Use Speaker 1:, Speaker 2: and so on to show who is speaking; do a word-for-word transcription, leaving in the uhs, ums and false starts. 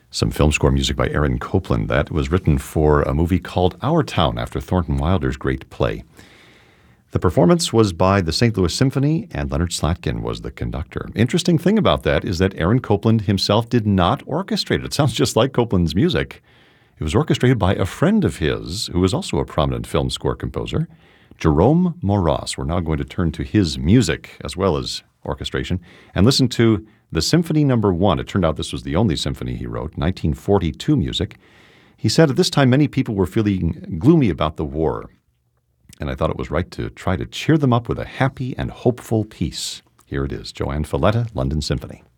Speaker 1: Some film score music by Aaron Copland. That was written for a movie called Our Town after Thornton Wilder's great play. The performance was by the Saint Louis Symphony, and Leonard Slatkin was the conductor. Interesting thing about that is that Aaron Copland himself did not orchestrate it. It sounds just like Copland's music. It was orchestrated by a friend of his who was also a prominent film score composer, Jerome Moross. We're now going to turn to his music as well as orchestration and listen to the Symphony Number One. It turned out this was the only symphony he wrote, nineteen forty-two music. He said at this time many people were feeling gloomy about the war, and I thought it was right to try to cheer them up with a happy and hopeful piece. Here it is, Joanne Falletta, London Symphony.